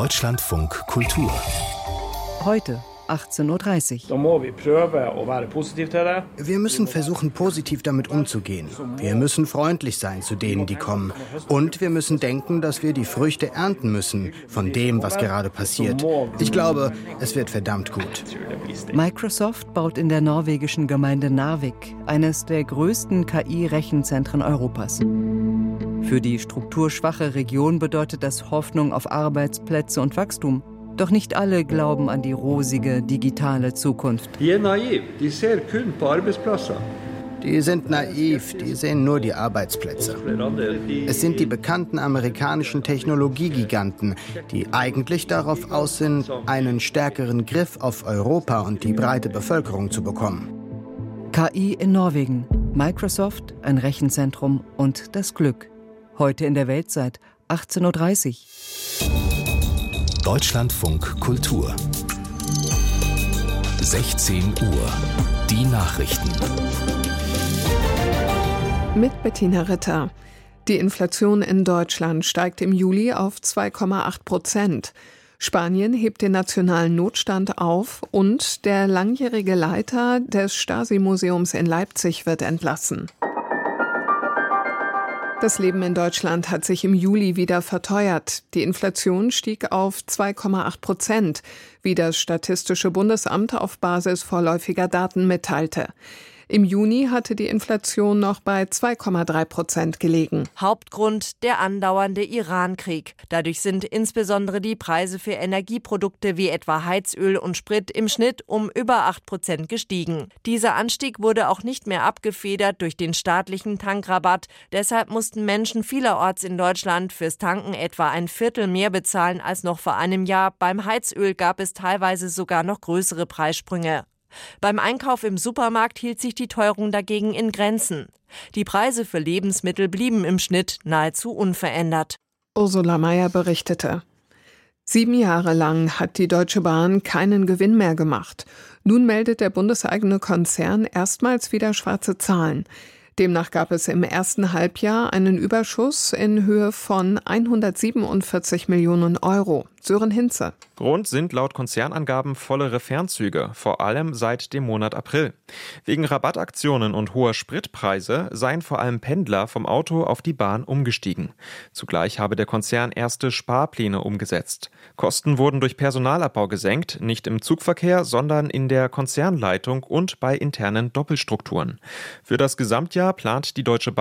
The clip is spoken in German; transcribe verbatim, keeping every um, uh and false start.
Deutschlandfunk Kultur. Heute achtzehn Uhr dreißig. Wir müssen versuchen, positiv damit umzugehen. Wir müssen freundlich sein zu denen, die kommen. Und wir müssen denken, dass wir die Früchte ernten müssen von dem, was gerade passiert. Ich glaube, es wird verdammt gut. Microsoft baut in der norwegischen Gemeinde Narvik eines der größten K I-Rechenzentren Europas. Für die strukturschwache Region bedeutet das Hoffnung auf Arbeitsplätze und Wachstum. Doch nicht alle glauben an die rosige digitale Zukunft. Die sind naiv, die sehen nur die Arbeitsplätze. Es sind die bekannten amerikanischen Technologiegiganten, die eigentlich darauf aus sind, einen stärkeren Griff auf Europa und die breite Bevölkerung zu bekommen. K I in Norwegen, Microsoft, ein Rechenzentrum und das Glück. Heute in der Welt seit achtzehn Uhr dreißig. Deutschlandfunk Kultur. sechzehn Uhr. Die Nachrichten. Mit Bettina Ritter. Die Inflation in Deutschland steigt im Juli auf zwei Komma acht Prozent. Spanien hebt den nationalen Notstand auf und der langjährige Leiter des Stasi-Museums in Leipzig wird entlassen. Das Leben in Deutschland hat sich im Juli wieder verteuert. Die Inflation stieg auf zwei Komma acht Prozent, wie das Statistische Bundesamt auf Basis vorläufiger Daten mitteilte. Im Juni hatte die Inflation noch bei zwei Komma drei Prozent gelegen. Hauptgrund der andauernde Iran-Krieg. Dadurch sind insbesondere die Preise für Energieprodukte wie etwa Heizöl und Sprit im Schnitt um über acht Prozent gestiegen. Dieser Anstieg wurde auch nicht mehr abgefedert durch den staatlichen Tankrabatt. Deshalb mussten Menschen vielerorts in Deutschland fürs Tanken etwa ein Viertel mehr bezahlen als noch vor einem Jahr. Beim Heizöl gab es teilweise sogar noch größere Preissprünge. Beim Einkauf im Supermarkt hielt sich die Teuerung dagegen in Grenzen. Die Preise für Lebensmittel blieben im Schnitt nahezu unverändert. Ursula Mayer berichtete. Sieben Jahre lang hat die Deutsche Bahn keinen Gewinn mehr gemacht. Nun meldet der bundeseigene Konzern erstmals wieder schwarze Zahlen. Demnach gab es im ersten Halbjahr einen Überschuss in Höhe von hundertsiebenundvierzig Millionen Euro. Sören Hinze. Grund sind laut Konzernangaben vollere Fernzüge, vor allem seit dem Monat April. Wegen Rabattaktionen und hoher Spritpreise seien vor allem Pendler vom Auto auf die Bahn umgestiegen. Zugleich habe der Konzern erste Sparpläne umgesetzt. Kosten wurden durch Personalabbau gesenkt, nicht im Zugverkehr, sondern in der Konzernleitung und bei internen Doppelstrukturen. Für das Gesamtjahr plant die Deutsche Bahn